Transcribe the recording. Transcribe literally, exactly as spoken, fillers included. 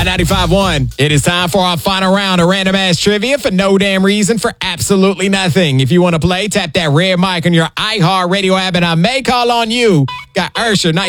By ninety-five point one, it is time for our final round of random ass trivia for no damn reason, for absolutely nothing. If you want to play, tap that red mic on your iHeartRadio app and I may call on you. Got Ursher, nice.